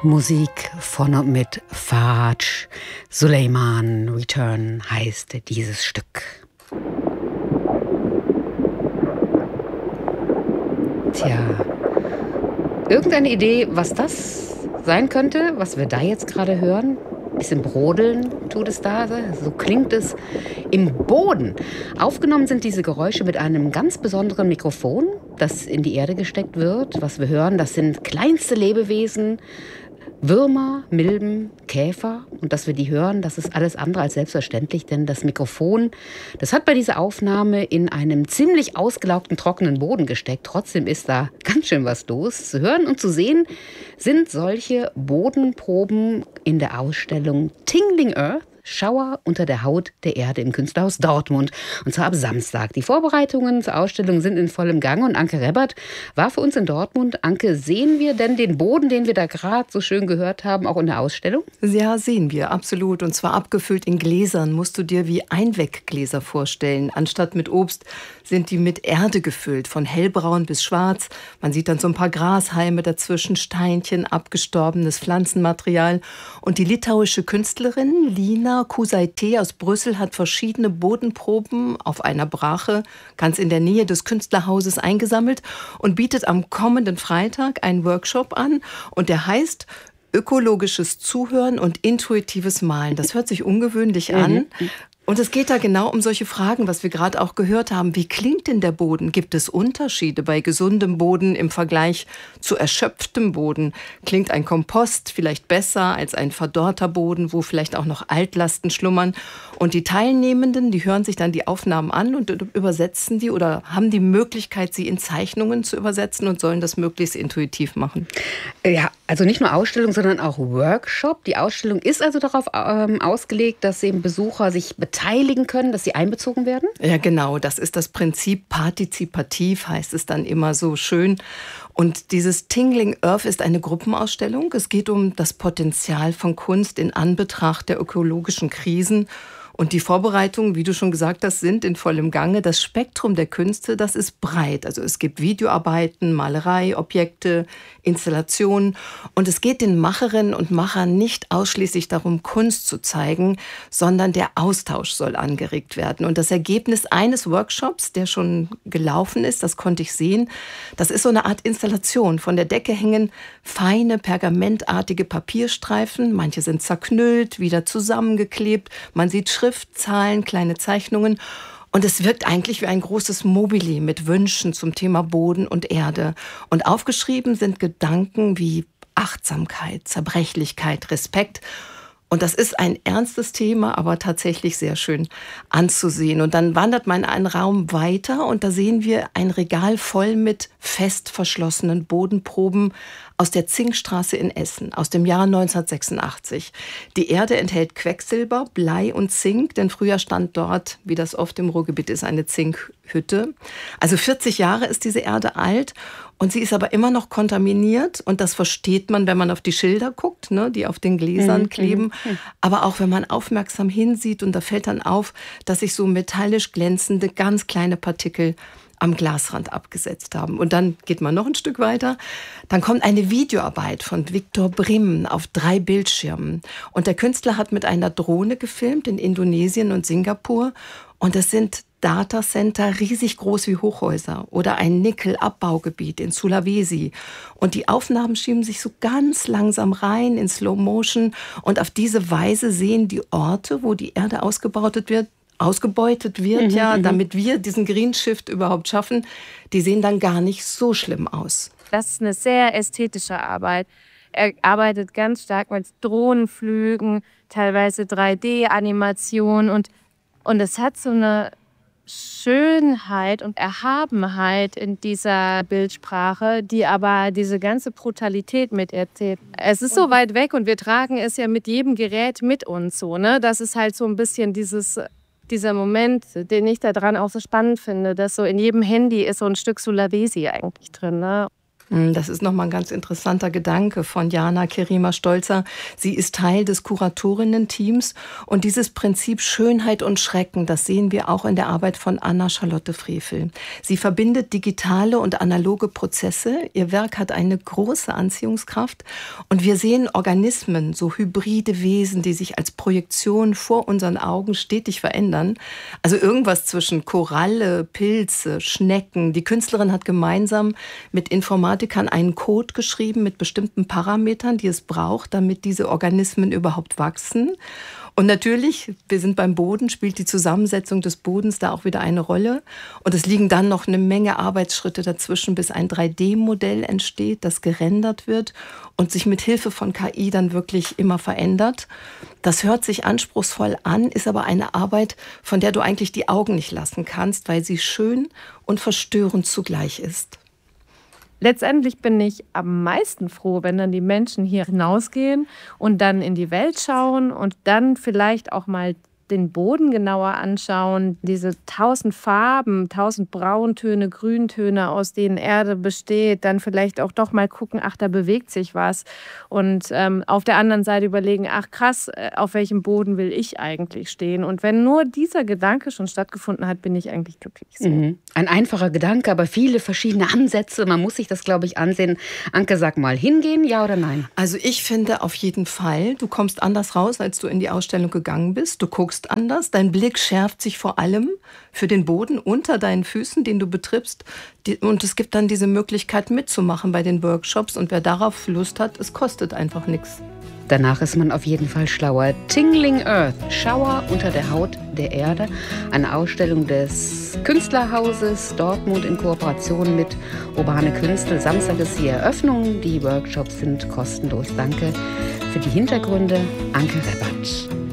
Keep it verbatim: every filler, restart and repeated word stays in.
Musik von und mit Faj Suleiman. Return heißt dieses Stück. Tja, irgendeine Idee, was das sein könnte, was wir da jetzt gerade hören? Ein bisschen brodeln tut es da, so klingt es im Boden. Aufgenommen sind diese Geräusche mit einem ganz besonderen Mikrofon, das in die Erde gesteckt wird. Was wir hören, das sind kleinste Lebewesen, Würmer, Milben, Käfer. Und dass wir die hören, das ist alles andere als selbstverständlich, denn das Mikrofon, das hat bei dieser Aufnahme in einem ziemlich ausgelaugten, trockenen Boden gesteckt. Trotzdem ist da ganz schön was los. Zu hören und zu sehen sind solche Bodenproben in der Ausstellung Tingling Earth, Schauer unter der Haut der Erde im Künstlerhaus Dortmund. Und zwar ab Samstag. Die Vorbereitungen zur Ausstellung sind in vollem Gange und Anke Rebbert war für uns in Dortmund. Anke, sehen wir denn den Boden, den wir da gerade so schön gehört haben, auch in der Ausstellung? Ja, sehen wir, absolut. Und zwar abgefüllt in Gläsern. Musst du dir wie Einweggläser vorstellen. Anstatt mit Obst sind die mit Erde gefüllt, von hellbraun bis schwarz. Man sieht dann so ein paar Grashalme dazwischen, Steinchen, abgestorbenes Pflanzenmaterial. Und die litauische Künstlerin Lina Kusaitė aus Brüssel hat verschiedene Bodenproben auf einer Brache ganz in der Nähe des Künstlerhauses eingesammelt und bietet am kommenden Freitag einen Workshop an. Und der heißt Ökologisches Zuhören und intuitives Malen. Das hört sich ungewöhnlich an. Und es geht da genau um solche Fragen, was wir gerade auch gehört haben. Wie klingt denn der Boden? Gibt es Unterschiede bei gesundem Boden im Vergleich zu erschöpftem Boden? Klingt ein Kompost vielleicht besser als ein verdorrter Boden, wo vielleicht auch noch Altlasten schlummern? Und die Teilnehmenden, die hören sich dann die Aufnahmen an und übersetzen die oder haben die Möglichkeit, sie in Zeichnungen zu übersetzen und sollen das möglichst intuitiv machen. Ja, also nicht nur Ausstellung, sondern auch Workshop. Die Ausstellung ist also darauf ähm, ausgelegt, dass eben Besucher sich beteiligen können, dass sie einbezogen werden? Ja, genau. Das ist das Prinzip. Partizipativ heißt es dann immer so schön. Und dieses Tingling Earth ist eine Gruppenausstellung. Es geht um das Potenzial von Kunst in Anbetracht der ökologischen Krisen. Und die Vorbereitungen, wie du schon gesagt hast, sind in vollem Gange. Das Spektrum der Künste, das ist breit. Also es gibt Videoarbeiten, Malerei, Objekte, Installationen. Und es geht den Macherinnen und Machern nicht ausschließlich darum, Kunst zu zeigen, sondern der Austausch soll angeregt werden. Und das Ergebnis eines Workshops, der schon gelaufen ist, das konnte ich sehen, das ist so eine Art Installation. Von der Decke hängen feine, pergamentartige Papierstreifen. Manche sind zerknüllt, wieder zusammengeklebt. Man sieht Schriftzahlen, kleine Zeichnungen. Und es wirkt eigentlich wie ein großes Mobili mit Wünschen zum Thema Boden und Erde. Und aufgeschrieben sind Gedanken wie Achtsamkeit, Zerbrechlichkeit, Respekt. Und das ist ein ernstes Thema, aber tatsächlich sehr schön anzusehen. Und dann wandert man in einen Raum weiter und da sehen wir ein Regal voll mit fest verschlossenen Bodenproben aus der Zinkstraße in Essen, aus dem Jahr neunzehnhundertsechsundachtzig. Die Erde enthält Quecksilber, Blei und Zink, denn früher stand dort, wie das oft im Ruhrgebiet ist, eine Zinkhütte. Also vierzig Jahre ist diese Erde alt und sie ist aber immer noch kontaminiert und das versteht man, wenn man auf die Schilder guckt, ne, die auf den Gläsern mhm, kleben, mhm. aber auch wenn man aufmerksam hinsieht und da fällt dann auf, dass sich so metallisch glänzende, ganz kleine Partikel am Glasrand abgesetzt haben. Und dann geht man noch ein Stück weiter. Dann kommt eine Videoarbeit von Viktor Brim auf drei Bildschirmen. Und der Künstler hat mit einer Drohne gefilmt in Indonesien und Singapur. Und das sind Datacenter riesig groß wie Hochhäuser oder ein Nickelabbaugebiet in Sulawesi. Und die Aufnahmen schieben sich so ganz langsam rein in Slow Motion. Und auf diese Weise sehen die Orte, wo die Erde ausgebeutet wird, ausgebeutet wird, mhm, ja, damit wir diesen Green Shift überhaupt schaffen, die sehen dann gar nicht so schlimm aus. Das ist eine sehr ästhetische Arbeit. Er arbeitet ganz stark mit Drohnenflügen, teilweise drei D-Animation und, und es hat so eine Schönheit und Erhabenheit in dieser Bildsprache, die aber diese ganze Brutalität mit erzählt. Es ist so weit weg und wir tragen es ja mit jedem Gerät mit uns so, ne? Das ist halt so ein bisschen dieses dieser Moment, den ich daran auch so spannend finde, dass so in jedem Handy ist so ein Stück Sulawesi eigentlich drin, ne? Das ist nochmal ein ganz interessanter Gedanke von Jana Kerima-Stolzer. Sie ist Teil des Kuratorinnen-Teams und dieses Prinzip Schönheit und Schrecken, das sehen wir auch in der Arbeit von Anna-Charlotte Frevel. Sie verbindet digitale und analoge Prozesse. Ihr Werk hat eine große Anziehungskraft und wir sehen Organismen, so hybride Wesen, die sich als Projektion vor unseren Augen stetig verändern. Also irgendwas zwischen Koralle, Pilze, Schnecken. Die Künstlerin hat gemeinsam mit Informatikern einen Code geschrieben mit bestimmten Parametern, die es braucht, damit diese Organismen überhaupt wachsen. Und natürlich, wir sind beim Boden, spielt die Zusammensetzung des Bodens da auch wieder eine Rolle. Und es liegen dann noch eine Menge Arbeitsschritte dazwischen, bis ein drei D Modell entsteht, das gerendert wird und sich mit Hilfe von K I dann wirklich immer verändert. Das hört sich anspruchsvoll an, ist aber eine Arbeit, von der du eigentlich die Augen nicht lassen kannst, weil sie schön und verstörend zugleich ist. Letztendlich bin ich am meisten froh, wenn dann die Menschen hier hinausgehen und dann in die Welt schauen und dann vielleicht auch mal den Boden genauer anschauen, diese tausend Farben, tausend Brauntöne, Grüntöne, aus denen Erde besteht, dann vielleicht auch doch mal gucken, ach, da bewegt sich was und ähm, auf der anderen Seite überlegen, ach krass, auf welchem Boden will ich eigentlich stehen? Und wenn nur dieser Gedanke schon stattgefunden hat, bin ich eigentlich glücklich. So. Mhm. Ein einfacher Gedanke, aber viele verschiedene Ansätze. Man muss sich das, glaube ich, ansehen. Anke, sag mal, hingehen, ja oder nein? Also ich finde auf jeden Fall, du kommst anders raus, als du in die Ausstellung gegangen bist. Du guckst anders. Dein Blick schärft sich vor allem für den Boden unter deinen Füßen, den du betrittst. Und es gibt dann diese Möglichkeit mitzumachen bei den Workshops. Und wer darauf Lust hat, es kostet einfach nichts. Danach ist man auf jeden Fall schlauer. Tingling Earth, Schauer unter der Haut der Erde. Eine Ausstellung des Künstlerhauses Dortmund in Kooperation mit Urbane Künste. Samstag ist die Eröffnung. Die Workshops sind kostenlos. Danke für die Hintergründe, Anke Reppert.